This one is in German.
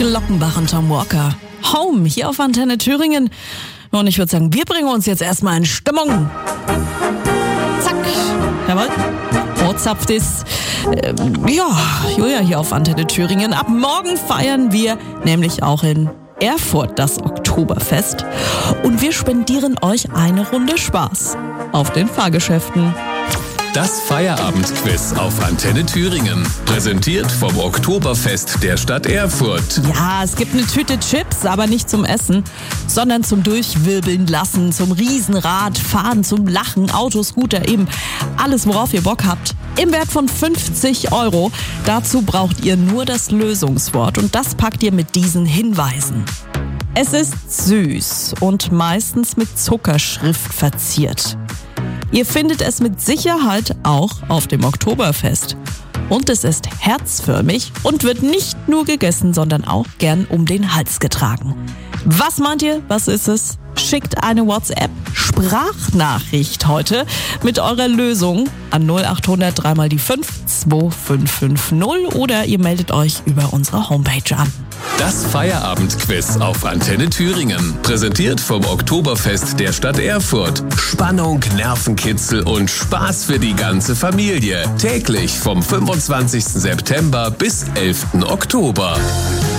Glockenbach und Tom Walker. Home, hier auf Antenne Thüringen. Und ich würde sagen, wir bringen uns jetzt erstmal in Stimmung. Zack. Jawohl. Oh, zapft ist. Julia hier auf Antenne Thüringen. Ab morgen feiern wir nämlich auch in Erfurt das Oktoberfest. Und wir spendieren euch eine Runde Spaß auf den Fahrgeschäften. Das Feierabendquiz auf Antenne Thüringen. Präsentiert vom Oktoberfest der Stadt Erfurt. Ja, es gibt eine Tüte Chips, aber nicht zum Essen, sondern zum Durchwirbeln lassen, zum Riesenrad, Fahren, zum Lachen, Auto, Scooter, eben alles, worauf ihr Bock habt. Im Wert von 50 €. Dazu braucht ihr nur das Lösungswort und das packt ihr mit diesen Hinweisen. Es ist süß und meistens mit Zuckerschrift verziert. Ihr findet es mit Sicherheit auch auf dem Oktoberfest. Und es ist herzförmig und wird nicht nur gegessen, sondern auch gern um den Hals getragen. Was meint ihr? Was ist es? Schickt eine WhatsApp-Sprachnachricht heute mit eurer Lösung an 0800 3 mal die 5 2550 oder ihr meldet euch über unsere Homepage an. Das Feierabendquiz auf Antenne Thüringen. Präsentiert vom Oktoberfest der Stadt Erfurt. Spannung, Nervenkitzel und Spaß für die ganze Familie. Täglich vom 25. September bis 11. Oktober.